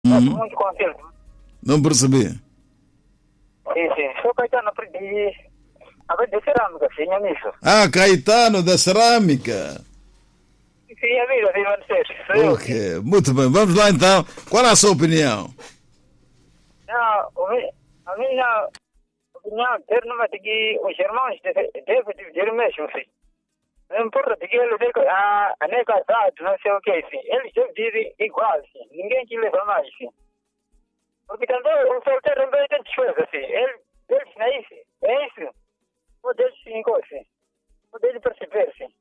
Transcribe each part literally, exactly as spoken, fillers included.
Uhum. Muito contente. Não percebi. Sim, sim. Sou Caetano de... A ver, de cerâmica, sim, é isso. Ah, Caetano da Cerâmica. Sim, amigo, de Manchester. Ok, muito bem. Vamos lá então. Qual é a sua opinião? Não, a minha opinião, terminamente, que os irmãos devem dividir mesmo, sim. Não importa que ele diga, ah, não é casado, não sei o que, sim. Eles devem dividir igual, sim. Ninguém que leva mais, sim. Porque também o solteiro também tem coisas, assim. Ele, eles não é isso. É isso. O deles sim, assim. O deles perceber, sim.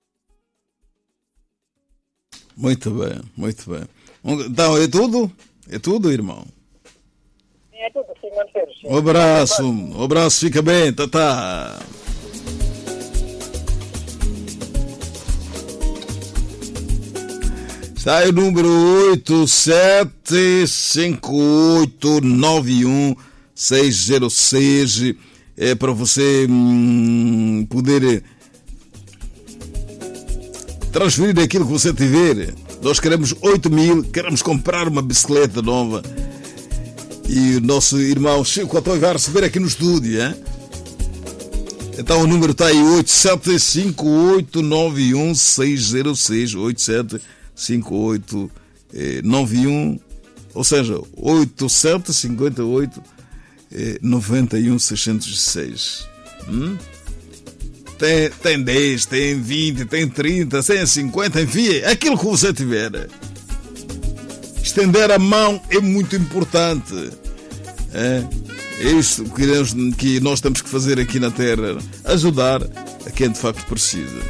Muito bem, muito bem. Então, é tudo? É tudo, irmão? Sim, é tudo, sim, manter, sim. Um abraço, um abraço, fica bem, tá, tá. Está aí o número oito sete cinco oito nove um seis zero seis, é para você hum, poder transferir aquilo que você tiver. Nós queremos oito mil, queremos comprar uma bicicleta nova. E o nosso irmão Chico Atoi vai receber aqui no estúdio, hein? Então o número está aí, oito sete cinco oito nove um seis zero seis, oito sete cinco oito nove um, ou seja, oito sete cinco oito nove um seis zero seis. Hum? Tem, tem dez, tem vinte, tem trinta, tem cinquenta, enfim, aquilo que você tiver. Estender a mão é muito importante. É, é isso que nós, que nós temos que fazer aqui na Terra. Ajudar a quem de facto precisa.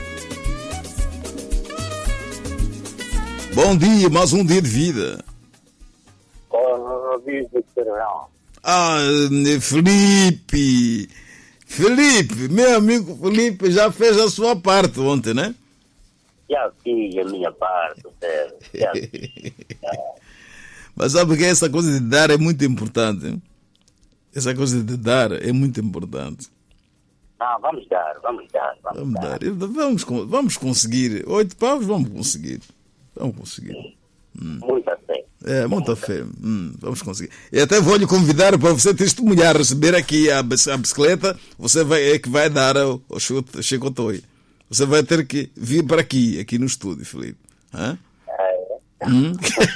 Bom dia, mais um dia de vida. Bom dia, Serão. Ah, Felipe. Felipe, meu amigo Felipe já fez a sua parte ontem, né? Já fiz a minha parte, sério. Já fiz. Mas sabe que essa coisa de dar é muito importante. Hein? Essa coisa de dar é muito importante. Não, vamos dar, vamos dar. Vamos, Vamos dar. dar. Vamos, vamos conseguir. Oito paus, vamos conseguir. Vamos conseguir. Hum. Muita fé. É, muita fé. Hum, vamos conseguir. E até vou lhe convidar para você testemunhar, receber aqui a, a bicicleta. Você vai, é que vai dar ao, ao Chico Atoi. Você vai ter que vir para aqui, aqui no estúdio, Felipe. Hã? É. Hum?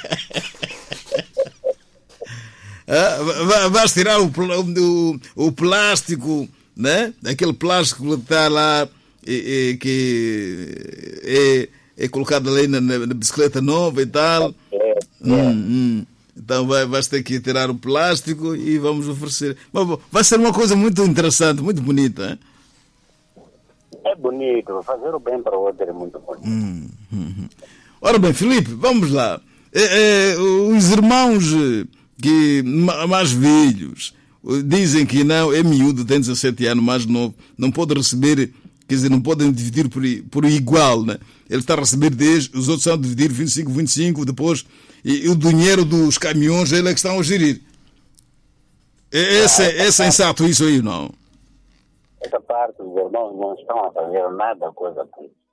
ah, vais tirar o, o, o plástico, né? Aquele plástico que está lá, e, e, que é, é colocado ali na, na bicicleta nova e tal. É, é. Hum, hum. Então vai, vais ter que tirar o plástico e vamos oferecer. Mas, vai ser uma coisa muito interessante, muito bonita. Hein? É bonito, fazer o bem para o outro é muito bonito. Hum, hum, hum. Ora bem, Felipe, vamos lá. É, é, os irmãos que, mais velhos dizem que não, é miúdo, tem dezassete anos, mais novo, não pode receber, quer dizer, não podem dividir por, por igual, né? Ele está a receber dez, os outros estão a dividir vinte e cinco, vinte e cinco, depois, e, e o dinheiro dos caminhões, ele é que estão a gerir. É, é, é, é sensato isso aí, não? Essa parte dos irmãos não estão a fazer nada coisa com isso.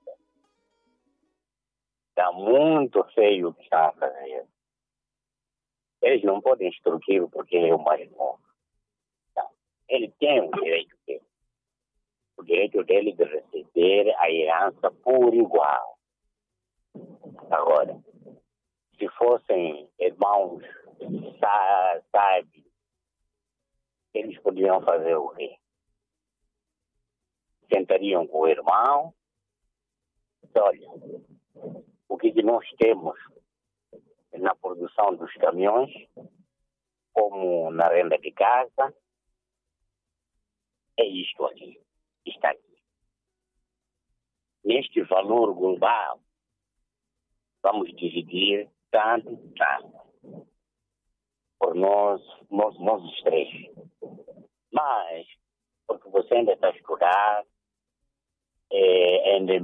Está muito feio o que estão a fazer. Eles não podem extorquir porque ele é o mais novo. Não. Ele tem o direito dele. O direito dele de receber a herança por igual. Agora, se fossem irmãos sábios, eles poderiam fazer o quê? Sentariam com o irmão. Olha, o que, que nós temos na produção dos caminhões, como na renda de casa, é isto aqui, está aqui. Neste valor global, vamos dividir tanto, tanto, por nós, nós, nós os três. Mas, porque você ainda está a estudar, ainda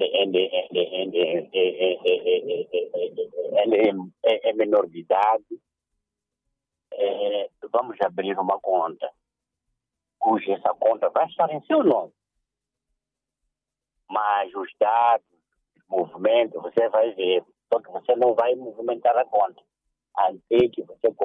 é menor de idade, é, vamos abrir uma conta, cuja essa conta vai estar em seu nome. Mas os dados, movimento, você vai ver, só que você não vai movimentar a conta. Até que você